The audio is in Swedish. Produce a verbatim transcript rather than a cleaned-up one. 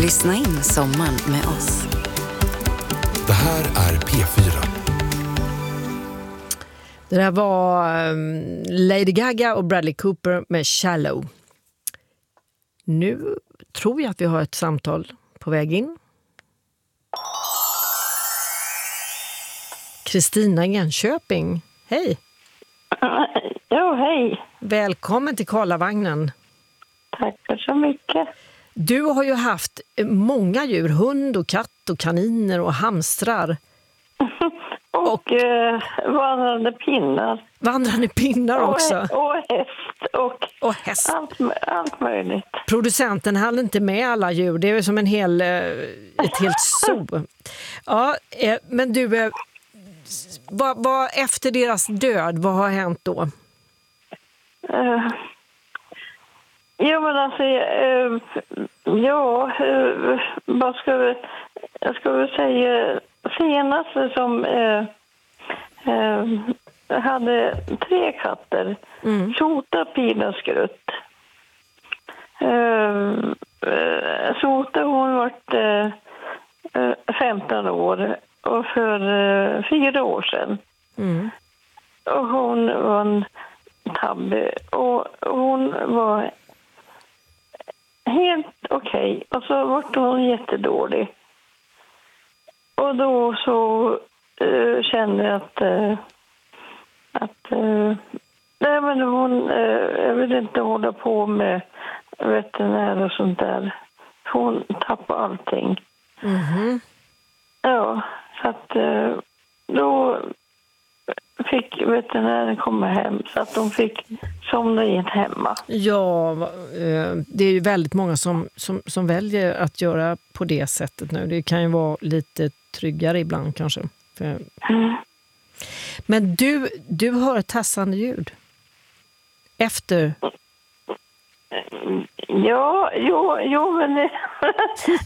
Lyssna in sommaren med oss. Det här är P fyra. Det där var um, Lady Gaga och Bradley Cooper med Shallow. Nu tror jag att vi har ett samtal på väg in. Kristina i Enköping. Hej! Ja, hej. Välkommen till Karlavagnen. Tack så mycket. Du har ju haft många djur, hund och katt och kaniner och hamstrar. och Och- eh, vandrande pinnar. Vandrande pinnar också. Och, och häst och Och häst. allt, allt möjligt. Producenten hade inte med alla djur. Det är ju som en hel, eh, ett helt zoo. Ja, eh, men du, eh, vad, vad, efter deras död, vad har hänt då? Uh, jo, men alltså, uh, ja, uh, vad ska vi, jag ska väl säga, senaste som uh, uh, hade tre katter, Mm. Sota, Pina och Skrutt. Uh, uh, Sota, hon vart uh, uh, femton år och för uh, fyra år sedan. Mm. Och hon var en tabbe och hon var helt okej. Okay. Och så var hon jättedålig. Och då så uh, kände jag att, uh, att uh, nej, men hon, uh, jag vill inte hålla på med veterinär och sånt där. Hon tappade allting. Mhm. Ja, så att uh, då fick veterinären komma hem så att de fick somna in hemma. Ja, va- eh, det är ju väldigt många som, som, som väljer att göra på det sättet nu. Det kan ju vara lite tryggare ibland kanske. För... Mm. Men du, du hör ett tassande ljud. Efter. Ja, jo, jo men det,